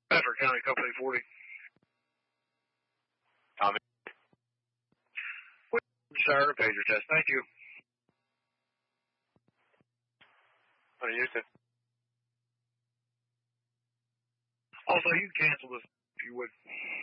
Patrick County, Company 40. Tommy. Desired a pager test. Thank you. Houston. Also, you can cancel this if you would.